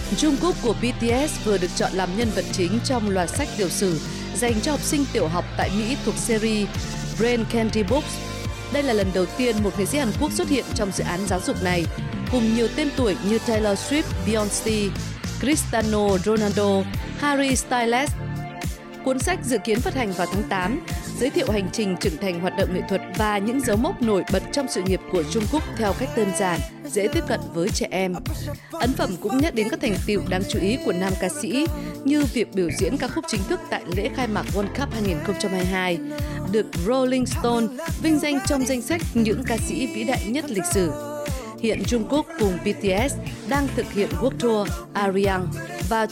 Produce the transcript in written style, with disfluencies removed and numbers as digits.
Jungkook của BTS vừa được chọn làm nhân vật chính trong loạt sách tiểu sử dành cho học sinh tiểu học tại Mỹ thuộc series Brain Candy Books. Đây là lần đầu tiên một nghệ sĩ Hàn Quốc xuất hiện trong dự án giáo dục này, cùng nhiều tên tuổi như Taylor Swift, Beyoncé, Cristiano Ronaldo, Harry Styles. Cuốn sách dự kiến phát hành vào tháng 8, giới thiệu hành trình trưởng thành hoạt động nghệ thuật và những dấu mốc nổi bật trong sự nghiệp của Jungkook theo cách đơn giản, dễ tiếp cận với trẻ em. Ấn phẩm cũng nhắc đến các thành tựu đáng chú ý của nam ca sĩ như việc biểu diễn ca khúc chính thức tại lễ khai mạc World Cup 2022, được Rolling Stone vinh danh trong danh sách những ca sĩ vĩ đại nhất lịch sử. Hiện Jungkook cùng BTS đang thực hiện World Tour Arirang và